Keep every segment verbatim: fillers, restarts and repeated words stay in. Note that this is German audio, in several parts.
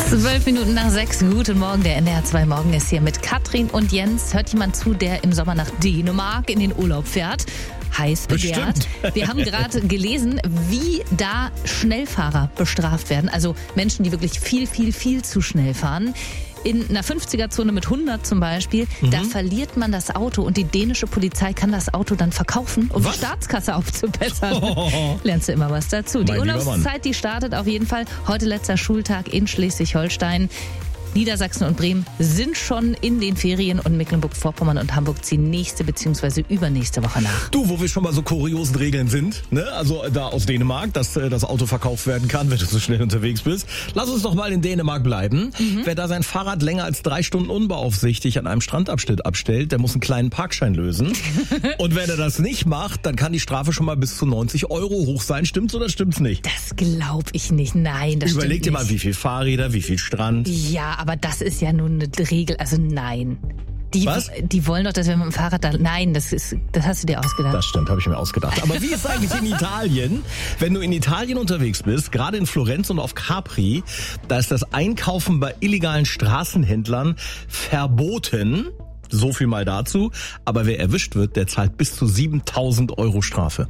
Zwölf Minuten nach sechs. Guten Morgen, der N D R zwei Morgen ist hier mit Katrin und Jens. Hört jemand zu, der im Sommer nach Dänemark in den Urlaub fährt? Heiß begehrt. Bestimmt. Wir haben gerade gelesen, wie da Schnellfahrer bestraft werden. Also Menschen, die wirklich viel, viel, viel zu schnell fahren. In einer fünfziger-Zone mit hundert zum Beispiel, mhm. da verliert man das Auto und die dänische Polizei kann das Auto dann verkaufen, um was? die Staatskasse aufzubessern. Oh. Lernst du immer was dazu. Mein die Urlaubszeit, die startet auf jeden Fall. Heute letzter Schultag in Schleswig-Holstein. Niedersachsen und Bremen sind schon in den Ferien und Mecklenburg-Vorpommern und Hamburg ziehen nächste bzw. übernächste Woche nach. Du, wo wir schon mal so kuriosen Regeln sind, ne? Also da aus Dänemark, dass äh, das Auto verkauft werden kann, wenn du so schnell unterwegs bist. Lass uns doch mal in Dänemark bleiben. Mhm. Wer da sein Fahrrad länger als drei Stunden unbeaufsichtigt an einem Strandabschnitt abstellt, der muss einen kleinen Parkschein lösen. Und wenn er das nicht macht, dann kann die Strafe schon mal bis zu neunzig Euro hoch sein. Stimmt's oder stimmt's nicht? Das glaube ich nicht. Nein, das Überleg stimmt dir nicht. mal, wie viel Fahrräder, wie viel Strand. Ja, aber das ist ja nun eine Regel. Also nein. Die, Was? Die wollen doch, dass wir mit dem Fahrrad da... Nein, das ist, das hast du dir ausgedacht. Das stimmt, habe ich mir ausgedacht. Aber wie ist es eigentlich in Italien? Wenn du in Italien unterwegs bist, gerade in Florenz und auf Capri, da ist das Einkaufen bei illegalen Straßenhändlern verboten. So viel mal dazu. Aber wer erwischt wird, der zahlt bis zu siebentausend Euro Strafe.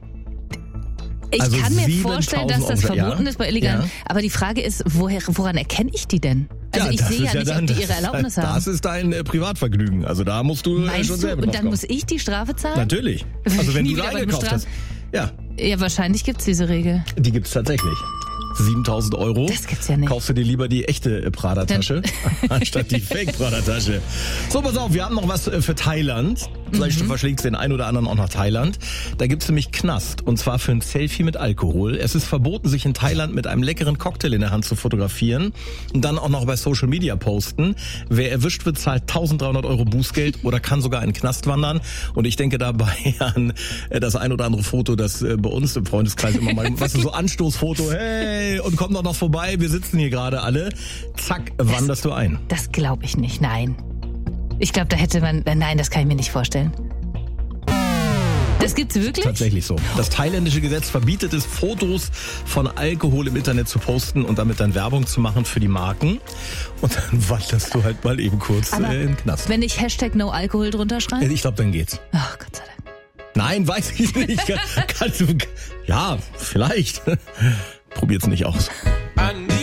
Ich also kann mir vorstellen, dass das Euro, verboten ja? ist bei illegalen. Ja. Aber die Frage ist, woher, woran erkenne ich die denn? Also ja, ich sehe ja nicht, dann, ob die ihre Erlaubnis das, haben. Das ist dein äh, Privatvergnügen. Also da musst du Meinst schon du? selber Und drauf dann kommen. muss ich die Strafe zahlen? Natürlich. Also wenn Nie du da wieder bei eingekauft dem hast. Ja. Ja, wahrscheinlich gibt's diese Regel. Die gibt's tatsächlich. siebentausend Euro. Das gibt's ja nicht. Kaufst du dir lieber die echte Prada-Tasche anstatt die Fake-Prada-Tasche. So, pass auf, wir haben noch was für Thailand. Vielleicht mhm. verschlägst du den einen oder anderen auch nach Thailand. Da gibt's nämlich Knast. Und zwar für ein Selfie mit Alkohol. Es ist verboten, sich in Thailand mit einem leckeren Cocktail in der Hand zu fotografieren. Und dann auch noch bei Social Media posten. Wer erwischt wird, zahlt eintausenddreihundert Euro Bußgeld oder kann sogar in den Knast wandern. Und ich denke dabei an das ein oder andere Foto, das bei uns im Freundeskreis immer mal, was ist so Anstoßfoto, hey, und komm doch noch vorbei, wir sitzen hier gerade alle. Zack, wanderst du ein. Das glaube ich nicht, nein. Ich glaube, da hätte man, nein, das kann ich mir nicht vorstellen. Das gibt's wirklich? Tatsächlich so. Das thailändische Gesetz verbietet es, Fotos von Alkohol im Internet zu posten und damit dann Werbung zu machen für die Marken. Und dann wanderst du halt mal eben kurz Aber äh, in den Knast. Wenn ich Hashtag No Alkohol drunter schreibe? Ich glaube, dann geht's. Ach, Gott sei Dank. Nein, weiß ich nicht. Kann, kannst du, ja, vielleicht. Probiert's nicht aus.